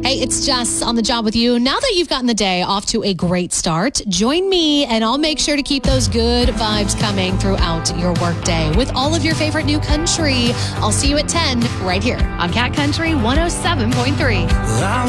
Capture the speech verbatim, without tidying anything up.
Hey, it's Jess on the job with you. Now that you've gotten the day off to a great start, join me and I'll make sure to keep those good vibes coming throughout your workday with all of your favorite new country. I'll see you at ten right here on Cat Country one oh seven point three.